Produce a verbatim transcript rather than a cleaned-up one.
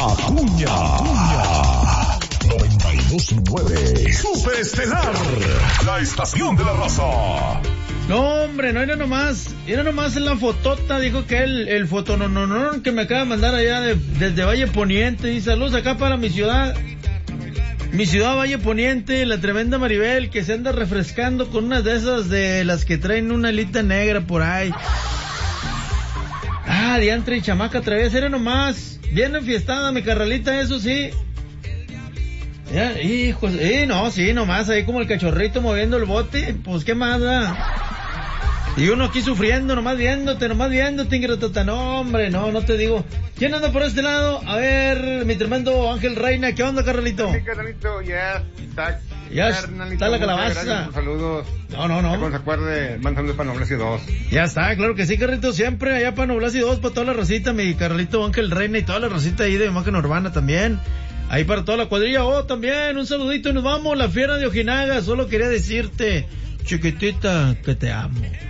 Acuña. Acuña. noventa y dos punto nueve. Superestelar. La estación de la raza. No, hombre, no era nomás, era nomás en la fotota, dijo que el, el foto no, no, no, que me acaba de mandar allá de, desde Valle Poniente, dice saludos acá para mi ciudad, mi ciudad Valle Poniente, la tremenda Maribel, que se anda refrescando con unas de esas de las que traen una alita negra por ahí. Ah, diantre y chamaca otra vez, era nomás, bien enfiestada mi carralita, eso sí. Ya, hijos, eh, no, sí, nomás ahí como el cachorrito moviendo el bote, pues qué más da. Y uno aquí sufriendo, nomás viéndote, nomás viéndote, ingratota. No, hombre, no, no te digo. ¿Quién anda por este lado? A ver, mi tremendo Ángel Reina, ¿qué onda, carnalito? Sí, carnalito, ya está. Ya está la calabaza. Saludos. No, no, no. No se acuerde, van saludos para Noblesi dos. Ya está, claro que sí, carnalito, siempre allá para Noblesi dos, para toda la rosita, mi carnalito Ángel Reina y toda la rosita ahí de imagen urbana también. Ahí para toda la cuadrilla, oh, también, un saludito y nos vamos, la fiera de Ojinaga, solo quería decirte, chiquitita, que te amo.